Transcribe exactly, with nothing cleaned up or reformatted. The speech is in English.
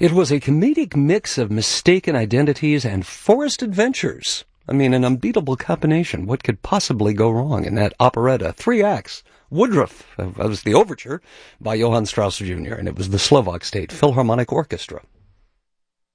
It was a comedic mix of mistaken identities and forced adventures. I mean, an unbeatable combination. What could possibly go wrong in that operetta? Three acts. Woodruff, that was the overture by Johann Strauss Junior, and it was the Slovak State Philharmonic Orchestra.